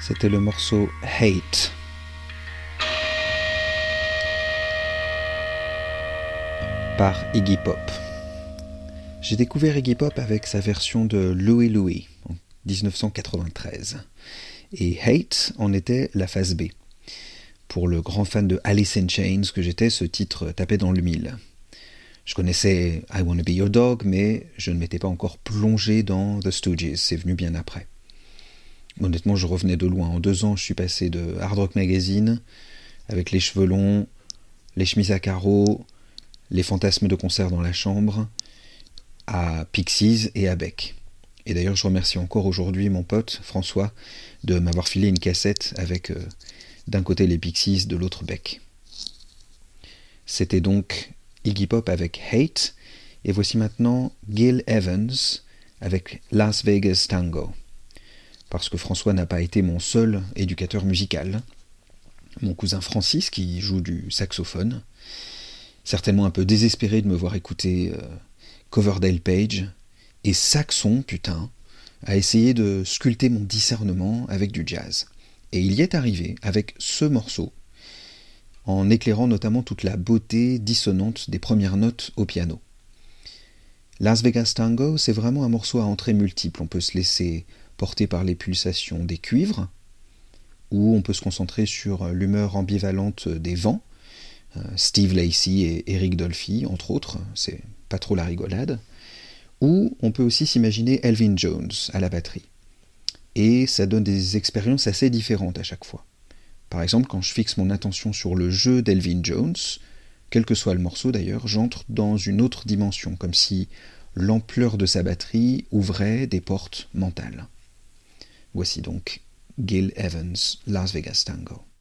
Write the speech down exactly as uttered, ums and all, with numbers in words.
C'était le morceau Hate. Par Iggy Pop. J'ai découvert Iggy Pop avec sa version de Louie Louie en dix-neuf cent quatre-vingt-treize. Et Hate en était la phase B. Pour le grand fan de Alice in Chains que j'étais, ce titre tapait dans le mille. Je connaissais I Wanna Be Your Dog, mais je ne m'étais pas encore plongé dans The Stooges, c'est venu bien après. Honnêtement, je revenais de loin. En deux ans, je suis passé de Hard Rock Magazine, avec les cheveux longs, les chemises à carreaux, les fantasmes de concert dans la chambre, à Pixies et à Beck. Et d'ailleurs, je remercie encore aujourd'hui mon pote, François, de m'avoir filé une cassette avec euh, d'un côté les Pixies, de l'autre Beck. C'était donc Iggy Pop avec Hate, et voici maintenant Gil Evans avec Las Vegas Tango. Parce que François n'a pas été mon seul éducateur musical. Mon cousin Francis, qui joue du saxophone, certainement un peu désespéré de me voir écouter euh, Coverdale Page, et Saxon, putain, a essayé de sculpter mon discernement avec du jazz. Et il y est arrivé avec ce morceau, en éclairant notamment toute la beauté dissonante des premières notes au piano. Las Vegas Tango, c'est vraiment un morceau à entrées multiples. On peut se laisser porter par les pulsations des cuivres, ou on peut se concentrer sur l'humeur ambivalente des vents, Steve Lacy et Eric Dolphy, entre autres, c'est pas trop la rigolade, ou on peut aussi s'imaginer Elvin Jones à la batterie. Et ça donne des expériences assez différentes à chaque fois. Par exemple, quand je fixe mon attention sur le jeu d'Elvin Jones, quel que soit le morceau d'ailleurs, j'entre dans une autre dimension, comme si l'ampleur de sa batterie ouvrait des portes mentales. Voici donc Gil Evans, Las Vegas Tango.